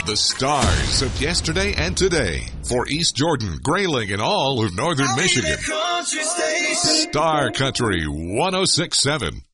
The stars of yesterday and today for East Jordan, Grayling, and all of northern Michigan. Star Country 106.7.